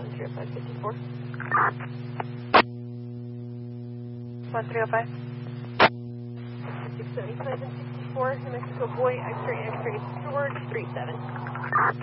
130554. 1305. 675 and 64, New Mexico Boy, X-ray, George, 37.